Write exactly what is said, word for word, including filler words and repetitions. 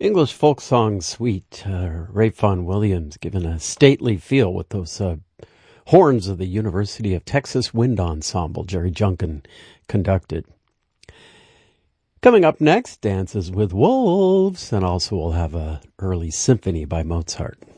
English folk song suite. Uh, Ray Vaughan Williams given a stately feel with those uh, horns of the University of Texas Wind Ensemble Jerry Junkin conducted. Coming up next, Dances with Wolves, and also we'll have a early symphony by Mozart.